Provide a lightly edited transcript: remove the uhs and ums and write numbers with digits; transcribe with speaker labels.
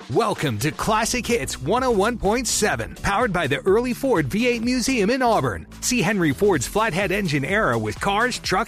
Speaker 1: Welcome to Classic Hits 101.7, powered by the Early Ford V8 Museum in Auburn. See Henry Ford's flathead engine era with cars, trucks,